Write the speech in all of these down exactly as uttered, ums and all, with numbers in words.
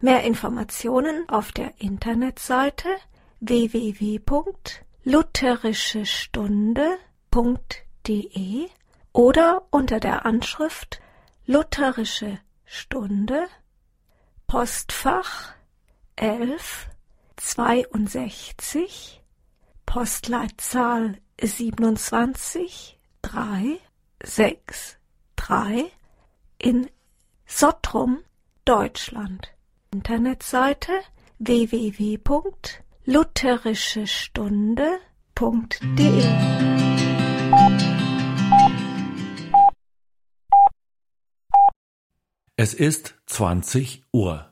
Mehr Informationen auf der Internetseite w w w punkt lutherische stunde punkt d e oder unter der Anschrift Lutherische Stunde, Postfach elf zweiundsechzig, Postleitzahl siebenundzwanzig drei sechs drei in Sottrum, Deutschland. Internetseite w w w punkt lutherische stunde punkt d e. Es ist zwanzig Uhr.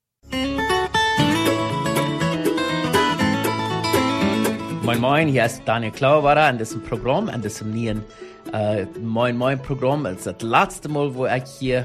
Moin Moin, hier ist Daniel Klauwara an diesem Programm, an diesem neuen äh, Moin Moin Programm. Es ist das letzte Mal, wo ich hier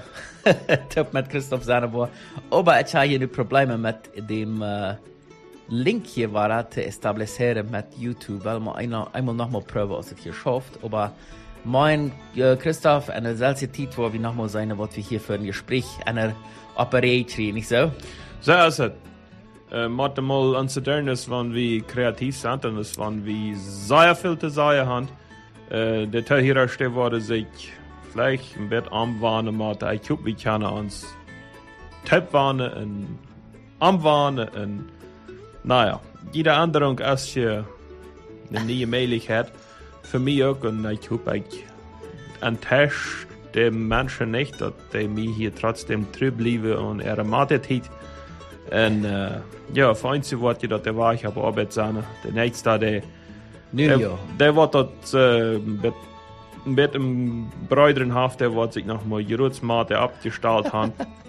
mit Christoph Sahne war. Aber ich habe hier die Probleme mit dem äh, Link hier war, zu etablieren mit YouTube, weil man einmal, einmal nochmal prüfen, was es hier schafft. Aber Moin äh, Christoph, eine solche Zeit, wo wir nochmal sein, was wir hier für ein Gespräch, eine Operation, nicht so? So ist es. Äh, Motte mal anzudern, dass wenn wir kreativ sind und dass wenn wir sehr viel zu sagen haben, äh, der Teil hier steht, wurde sich vielleicht ein bisschen anwarnen, Motte. Ich hoffe, wir können uns Tipp warnen und anwarnen und naja, jede Änderung ist hier eine neue Möglichkeit. Für mich auch, und ich hoffe, ich enttäusche die Menschen nicht, dass die mich hier trotzdem treu bleiben und ihre Mathe tun. Und äh, ja, für uns wird ja, der war ich aber Arbeit sein. Der nächste, der, der, der wird dort äh, mit, mit dem Bräuterenhaft, der wird sich nochmal Gerutsmate abgestellt haben.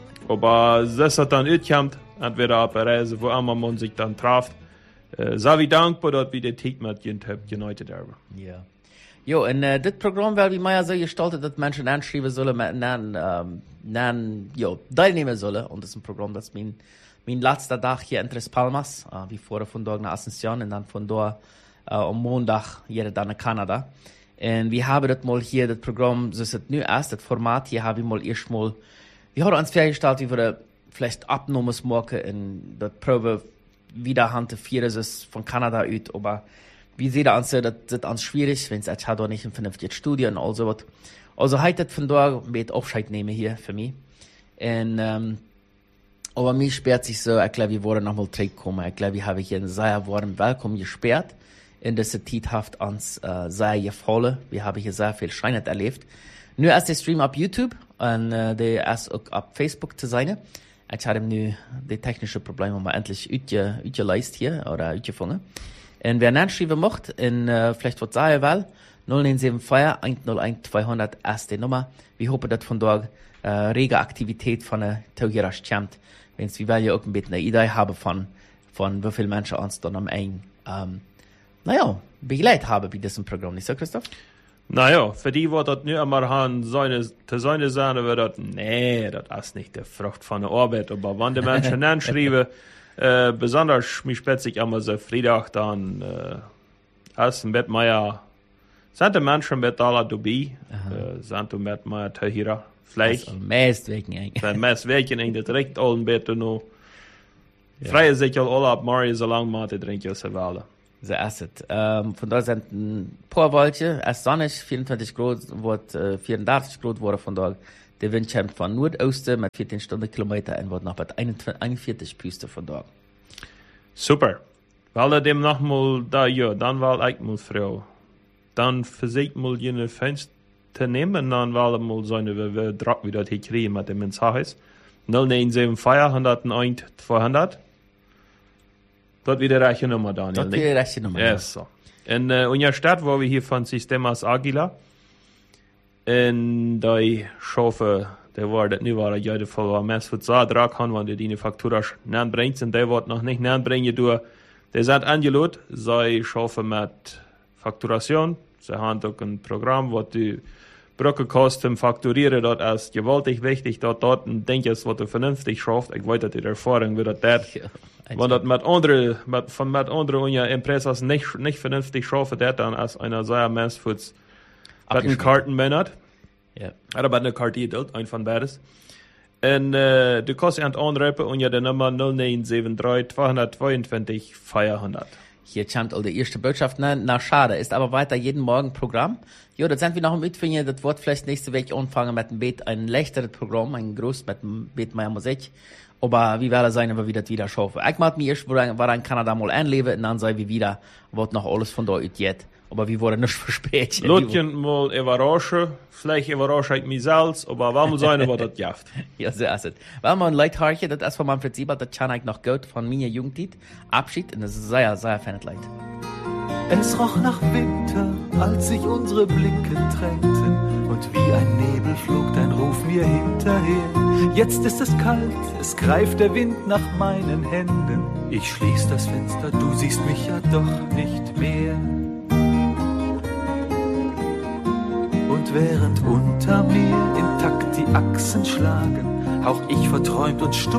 Aber das hat dann utkommt, entweder auf der Reise, wo immer man sich dann trifft. Uh, so wie dankbaar dat we de tijd met je hebt genoten hebben. Ja. Jo, en uh, dit programma wil we maar zo gestalten dat mensen aanschrijven zullen met nan, um, nan, jo, deelnemen zullen. Und das ist ein Programm, das mein, mein letzter Tag hier in Tres Palmas, uh, wie vorher von dort nach Asunción und dann von dort uh, am Montag hier dann nach Kanada. Und wir haben das mal hier, das Programm, so ist es nu erst, das Format hier haben wir mal erst mal, wir haben uns vorgestellt, wie wir vielleicht Abnahmes machen in das Probe wieder Hand vier ist von Kanada uit, aber wie seht ihr an, das ist ganz schwierig, wenn es jetzt halt auch nicht ein vernünftiges Studio und all so was. Also heute von da mit Aufscheid nehmen hier für mich. Und, ähm, aber mir sperrt sich so, ich glaube, wir wollen nochmal zurückkommen. Ich glaube, wir haben hier einen sehr warmen Willkommen gesperrt. In dieser Zeit hat uns äh, sehr gefallen. Wir haben hier sehr viel Schönes erlebt. Nur erst der Stream auf YouTube und äh, der ist auch auf Facebook zu sein. Ich habe nu die technischen Probleme mal endlich utgeleist hier, oder utgefangen. Und wer nachschreiben möchte, und uh, vielleicht was sagen will, null neun sieben vier eins null eins zweihundert ist die Nummer. Wir hoffen, dass von dort uh, rege Aktivität von der Tauhirasch kommt. Wenn wir wollen ja auch ein bisschen eine Idee haben von, von wie viele Menschen uns dann am Ende, um, naja, begleitet haben bei diesem Programm. Nicht so, Christoph? Naja, für die, die das nicht einmal haben, seine, zu seine sagen, wird das, nee, das ist nicht die Frucht von der Arbeit. Aber wenn die Menschen dann schreiben, äh, besonders, mich spätzig immer so Freitag, dann, äh, ist ein Bett mehr, sind die Menschen mit aller dabei, äh, sind die mit mehr Tahira, vielleicht. Also, meist wegen eigentlich. Wenn meist wegen eigentlich direkt all ein Bett noch. Freie sich alle ab Mario, so lange man die trinken, so wollen. So ist es. Ähm, von da sind ein paar Wolken, es ist sonnig, vierundzwanzig Grad, wird äh, vierundachtzig Grad wurde von da. Der Wind kommt von Nordosten mit vierzehn Stundenkilometer und wird noch bei einundvierzig Püste von da. Super. Weil er dem noch mal da, ja, dann war ich mal froh. Dann versucht mal jene Fenster nehmen, dann war er mal so eine Druck wieder hier kriegen mit dem ins Haus. null neun sieben vier eins null eins zweihundert. Das wieder reiche Nummer, Daniel. Das wieder reiche Nummer. Ja, so. In uh, unserer Stadt, wo wir hier von Sistemas Agila, in der Schafe, der war das nicht, war jede Fall, war mehr für zwei Drag haben, wenn die die Faktura näher bringt, und der wird noch nicht näher bringen, du, der sagt angelot, sei Schafe mit Fakturation, sie haben auch ein Programm, wo die Brückenkosten fakturieren, dort ist gewaltig wichtig, dort, dort, ein Ding ist, was du vernünftig schafft, ich weiß, dass die Erfahrung wird, das, ja. Wenn das mit anderen, mit, von mit anderen unserer Impressas nicht, nicht vernünftig schaffen, der dann als einer sehr Messfuß mit den Karten mänert. Ja. Oder mit einer Karte dort, ein von beides. En äh, du kannst ihn anrufen und ja die Nummer null neun sieben drei zwei zwei zwei vierhundert. Hier kommt all die erste Botschaft. Na, na, schade. Ist aber weiter jeden Morgen Programm. Jo, das sind wir noch im Mitfinden. Das wird vielleicht nächste Woche anfangen mit dem Beet. Ein leichteres Programm, ein groß mit dem Beet mehr Musik. Aber wie wäre es sein, wenn wir das wieder schaffen? Ich mag mir erst, war in Kanada mal anleben, und dann sei wir wieder, wird noch alles von da geht. Aber wir wurden nicht verspätet. Lotjen mal überraschen. Vielleicht überrasche ich mich selbst, aber warum sein, was das jaft? Ja, so ist es. Weil man Leute harche, das ist von meinem Prinzip, das kann ich noch gut von meiner Jugendzeit. Abschied, und das ist sehr, sehr feines Leid. Es roch nach Winter, als sich unsere Blicke trennten, und wie ein Nebel flog dein Ruf mir hinterher. Jetzt ist es kalt, es greift der Wind nach meinen Händen. Ich schließ das Fenster, du siehst mich ja doch nicht mehr. Und während unter mir intakt die Achsen schlagen, hauch ich verträumt und stumm